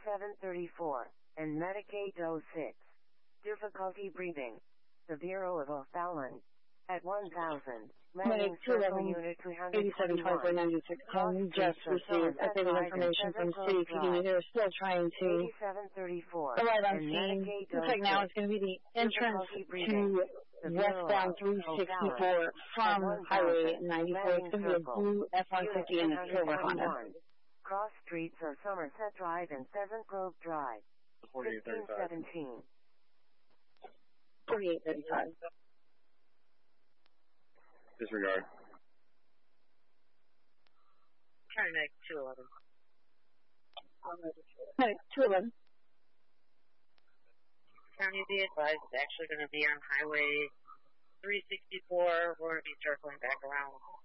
8734, and Medicaid 06. Difficulty breathing. The Bureau of O'Fallon. At 1000. Landing Circle Unit 87249610 just received updated information from City PD. They're still trying to 8734. arrive on scene. Looks like now it's going to be the entrance to westbound 364 from Highway 94. It's going to be a blue F-150 and a silver Honda. Cross streets are Somerset Drive and Pheasant Grove Drive. 4835. 4835. Disregard. Trying to make 211. 211. County, be advised, it's actually going to be on Highway 364. We're going to be circling back around